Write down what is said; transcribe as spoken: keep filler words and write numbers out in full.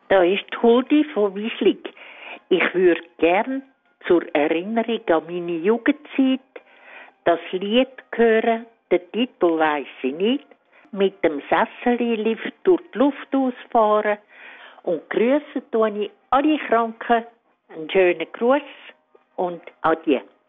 Da ist die Huldi von Wischlig. Ich würde gern zur Erinnerung an meine Jugendzeit das Lied hören, den Titel weiss ich nicht, mit dem Sessellift durch die Luft ausfahren und grüßen tue ich alle Kranken. Einen schönen Gruß und Adieu.